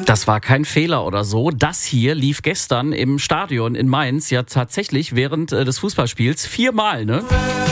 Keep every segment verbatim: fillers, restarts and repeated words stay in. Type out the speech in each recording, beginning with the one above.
Das war kein Fehler oder so. Das hier lief gestern im Stadion in Mainz ja tatsächlich während äh, des Fußballspiels viermal, ne?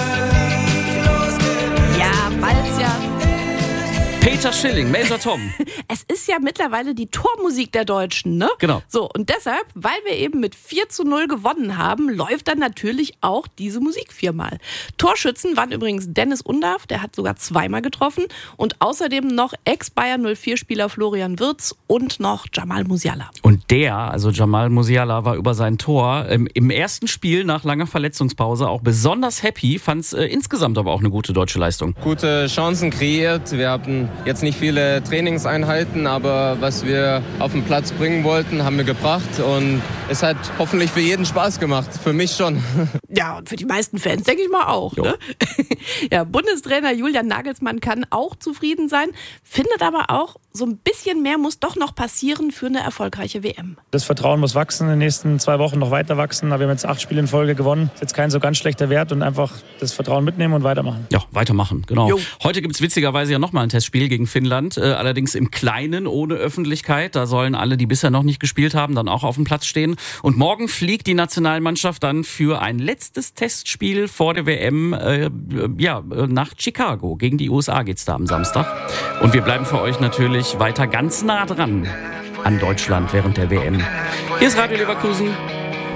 Ja, weil's ja... Peter Schilling, Major Tom. Es ist ja mittlerweile die Tormusik der Deutschen, ne? Genau. So, und deshalb, weil wir eben mit vier zu null gewonnen haben, läuft dann natürlich auch diese Musik viermal. Torschützen waren übrigens Dennis Undaff, der hat sogar zweimal getroffen. Und außerdem noch Ex-Bayern null vier-Spieler Florian Wirtz und noch Jamal Musiala. Und der, also Jamal Musiala, war über sein Tor ähm, im ersten Spiel nach langer Verletzungspause auch besonders happy, fand es äh, insgesamt aber auch eine gute deutsche Leistung. Gute Chancen kreiert, wir hatten jetzt nicht viele Trainingseinheiten, aber was wir auf den Platz bringen wollten, haben wir gebracht und es hat hoffentlich für jeden Spaß gemacht, für mich schon. Ja, und für die meisten Fans denke ich mal auch. Ne? Ja, Bundestrainer Julian Nagelsmann kann auch zufrieden sein, findet aber auch, so ein bisschen mehr muss doch noch passieren für eine erfolgreiche W M. Das Vertrauen muss wachsen, in den nächsten zwei Wochen noch weiter wachsen. Aber wir haben jetzt acht Spiele in Folge gewonnen. Ist jetzt kein so ganz schlechter Wert und einfach das Vertrauen mitnehmen und weitermachen. Ja, weitermachen, genau. Jo. Heute gibt es witzigerweise ja nochmal ein Testspiel gegen Finnland, äh, allerdings im Kleinen, ohne Öffentlichkeit. Da sollen alle, die bisher noch nicht gespielt haben, dann auch auf dem Platz stehen. Und morgen fliegt die Nationalmannschaft dann für ein letztes Testspiel vor der W M äh, ja, nach Chicago. Gegen die U S A geht's da am Samstag. Und wir bleiben für euch natürlich weiter ganz nah dran an Deutschland während der W M. Hier ist Radio Leverkusen.